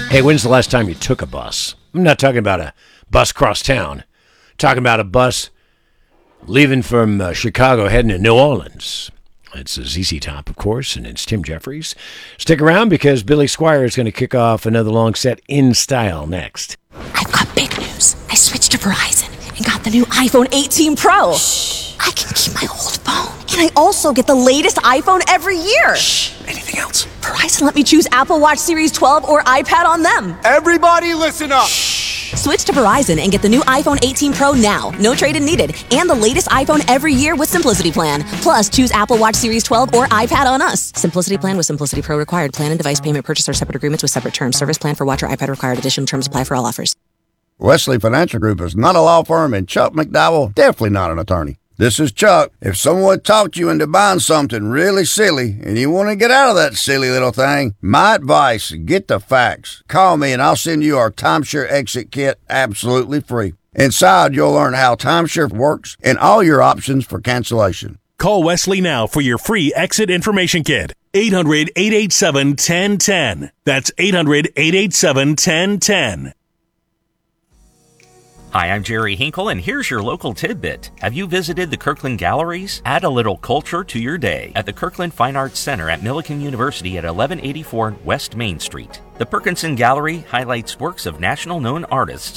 Hey, when's the last time you took a bus? I'm not talking about a bus cross town. I'm talking about a bus leaving from Chicago heading to New Orleans. It's ZZ Top, of course, and it's Tim Jeffries. Stick around because Billy Squier is going to kick off another long set in style next. I've got big news. I switched to Verizon and got the new iPhone 18 Pro. Shh. I can keep my old phone. And I also get the latest iPhone every year. Shh. Anything else? Verizon let me choose Apple Watch Series 12 or iPad on them. Everybody listen up. Shh. Switch to Verizon and get the new iPhone 18 Pro now. No trade-in needed. And the latest iPhone every year with Simplicity Plan. Plus, choose Apple Watch Series 12 or iPad on us. Simplicity Plan with Simplicity Pro required. Plan and device payment purchase are separate agreements with separate terms. Service plan for watch or iPad required. Additional terms apply for all offers. Wesley Financial Group is not a law firm, and Chuck McDowell definitely not an attorney. This is Chuck. If someone talked you into buying something really silly and you want to get out of that silly little thing, my advice, get the facts. Call me and I'll send you our timeshare exit kit absolutely free. Inside, you'll learn how timeshare works and all your options for cancellation. Call Wesley now for your free exit information kit. 800-887-1010. That's 800-887-1010. Hi, I'm Jerry Hinkle, and here's your local tidbit. Have you visited the Kirkland Galleries? Add a little culture to your day at the Kirkland Fine Arts Center at Millikan University at 1184 West Main Street. The Perkinson Gallery highlights works of national known artists